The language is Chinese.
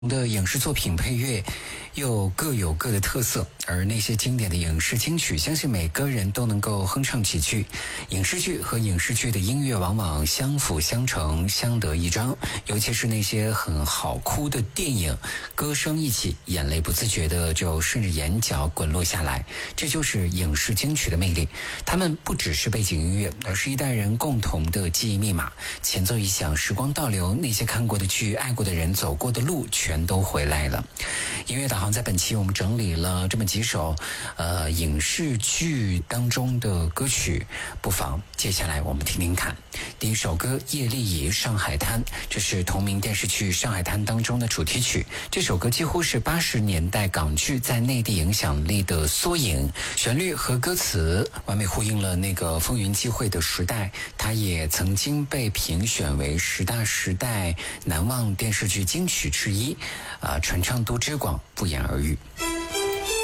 的影视作品配乐又各有各的特色，而那些经典的影视金曲，相信每个人都能够哼唱几句。影视剧和影视剧的音乐往往相辅相成，相得益彰，尤其是那些很好哭的电影，歌声一起，眼泪不自觉的就顺着眼角滚落下来。这就是影视金曲的魅力，它们不只是背景音乐，而是一代人共同的记忆密码。前奏一响，时光倒流，那些看过的剧、爱过的人、走过的路全都回来了。音乐导航在本期我们整理了这么几首影视剧当中的歌曲，不妨接下来我们听听看。第一首歌叶丽仪《上海滩》，这是同名电视剧《上海滩》当中的主题曲。这首歌几乎是80年代港剧在内地影响力的缩影，旋律和歌词完美呼应了那个风云际会的时代。它也曾经被评选为10大时代难忘电视剧金曲之一，传唱度之广不言而喻。